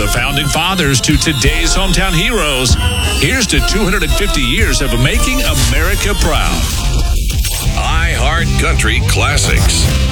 the founding fathers to today's hometown heroes, here's to 250 years of making America proud. iHeart Country Classics.